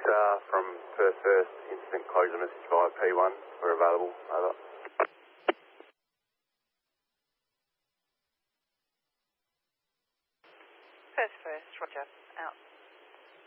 from first, instant closure message via P1. We're available. Over. First, Roger. Out.